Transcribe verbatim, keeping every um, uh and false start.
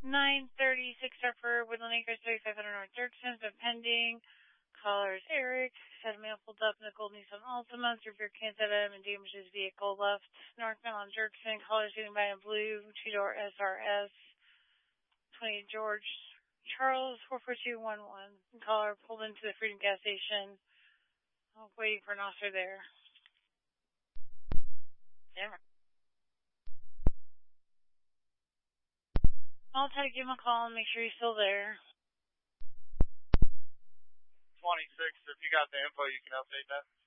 nine thirty-six Harper, Woodland Acres, thirty-five hundred North Dirksen, been pending. Caller is Eric. Had a male pulled up in the gold Nissan Altima through Beer Can seven and damaged his vehicle left northbound on Dirksen. Caller is getting by a blue two-door S R S. twenty George Charles, four four two one one. Caller pulled into the Freedom gas station. I'm waiting for an officer there. Damn it. I'll try to give him a call and make sure he's still there. twenty-six, if you got the info, you can update that.